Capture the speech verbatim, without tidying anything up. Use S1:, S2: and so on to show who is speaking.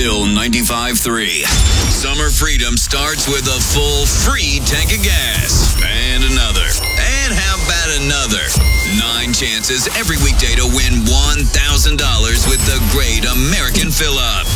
S1: Fill ninety-five point three. Summer freedom starts with a full free tank of gas. And another. And how about another? Nine chances every weekday to win one thousand dollars with the Great American Fill-Up.